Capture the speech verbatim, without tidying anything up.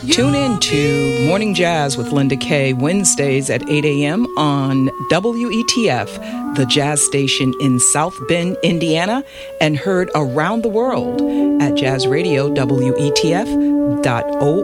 Tune in to Morning Jazz with Linda Kay, Wednesdays at eight a.m. on W E T F, the jazz station in South Bend, Indiana, and heard around the world at jazz radio W E T F dot org.